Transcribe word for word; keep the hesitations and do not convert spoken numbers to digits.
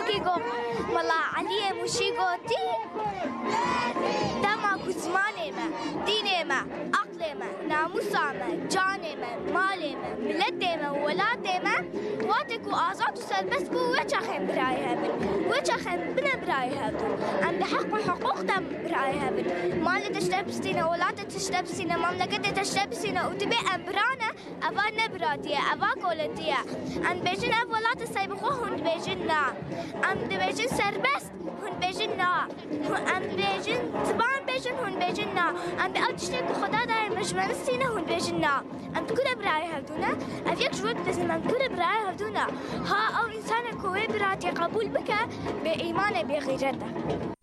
وەکی گۆ مەڵا عەلیە موشی گۆتی دەماکو زمانێمە دینێمە عەقلێمە ناموسامە جانێمە مالێمە ملەتێمە وەلاتێمە واتێک و ئازاد و سەربەست بوو وێچەخێن برای هەبن وێچەخێن بنە برای هەبوو ئەم بەحەق و حقوقتان برای هەبن مالێ تشتە بستینە وڵاتە تشتە بستینە مەملەکەتێ تشتە بستینە و دەبێ ئەم برانە ئەوا نەبراتیە ئەوا کۆلەتیە ئەم دەبێژن ئەم وڵاتە سەیبخۆ هون دەبێژن نا ئەم دەبێژن سەربەست هون بێژن نا ئەم دەبێژن زبان بێژن هون بێژن نا ئەم بێ ئەو تشتێک خدا دایە مەژمەنستینە هون بێژن نا ئەم کورە برای هەبدونە ئەف یەک ژوەک دەزن ئەم کورە برای هەبدونە ها ئەو ئینسانە کۆوێ براتیە قبول بکە بێ ئیمانە بێ غیرەتە